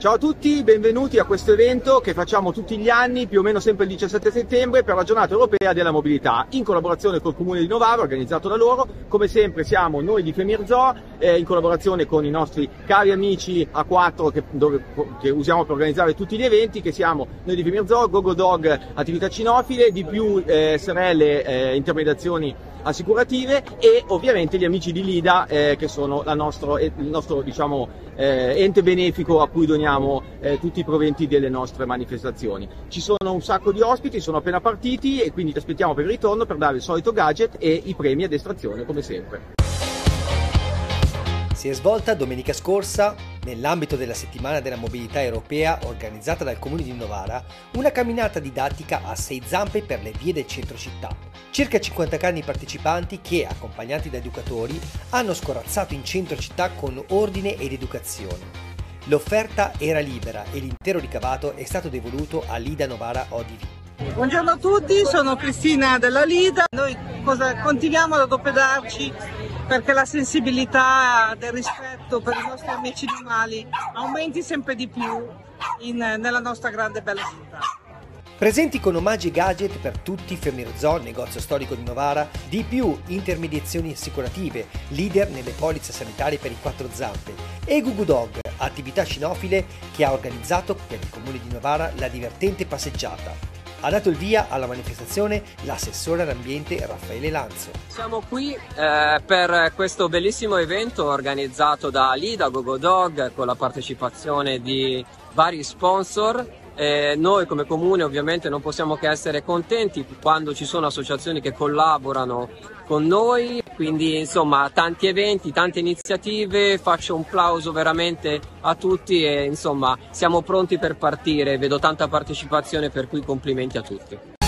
Ciao a tutti, benvenuti a questo evento che facciamo tutti gli anni, più o meno sempre il 17 settembre, per la giornata europea della mobilità, in collaborazione col Comune di Novara, organizzato da loro. Come sempre siamo noi di Femirzo, in collaborazione con i nostri cari amici A4 che usiamo per organizzare tutti gli eventi, che siamo noi di Femirzo, GoGoDog Attività Cinofile, di più Serelle Intermediazioni Assicurative e ovviamente gli amici di Lida che sono il nostro diciamo, ente benefico a cui doniamo tutti i proventi delle nostre manifestazioni. Ci sono un sacco di ospiti, sono appena partiti e quindi ti aspettiamo per il ritorno per dare il solito gadget e i premi ad estrazione come sempre. Si è svolta domenica scorsa, nell'ambito della settimana della mobilità europea organizzata dal Comune di Novara, una camminata didattica a 6 zampe per le vie del centro città. Circa 50 cani partecipanti che, accompagnati da educatori, hanno scorazzato in centro città con ordine ed educazione. L'offerta era libera e l'intero ricavato è stato devoluto a Lida Novara ODV. Buongiorno a tutti, sono Cristina della Lida. Noi continuiamo ad adoperarci perché la sensibilità del rispetto per i nostri amici animali aumenti sempre di più nella nostra grande e bella città. Presenti con omaggi e gadget per tutti Femirzo, negozio storico di Novara, di più intermediazioni assicurative, leader nelle polizze sanitarie per i 4 zampe, e GoGoDog, attività cinofile che ha organizzato per il Comune di Novara la divertente passeggiata. Ha dato il via alla manifestazione l'assessore all'ambiente Raffaele Lanzo. Siamo qui per questo bellissimo evento organizzato da Lida, GoGoDog, con la partecipazione di vari sponsor. Noi come comune ovviamente non possiamo che essere contenti quando ci sono associazioni che collaborano con noi, quindi insomma tanti eventi, tante iniziative, faccio un plauso veramente a tutti e insomma siamo pronti per partire, vedo tanta partecipazione per cui complimenti a tutti.